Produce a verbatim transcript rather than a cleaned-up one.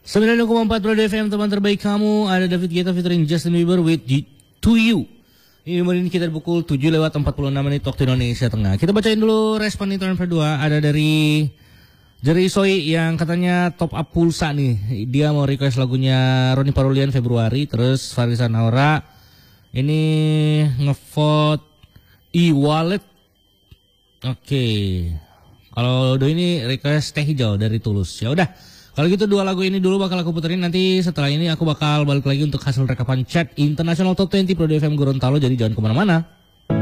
sembilan puluh koma empat Pro F M, teman terbaik kamu. Ada David Guetta featuring Justin Bieber with G- To You. Ini nomor ini kita pukul tujuh lewat empat puluh enam menit waktu Indonesia Tengah. Kita bacain dulu respon internet berdua. Ada dari Jerry Soy yang katanya top up pulsa nih. Dia mau request lagunya Roni Parulian Februari. Terus Farisa Naura ini ngevote e-wallet. Oke. Kalau Do ini request teh hijau dari Tulus. Ya udah. Kalau gitu dua lagu ini dulu bakal aku puterin, nanti setelah ini aku bakal balik lagi untuk hasil rekapan chat International Top dua puluh Pro F M Gorontalo, jadi jangan kemana-mana.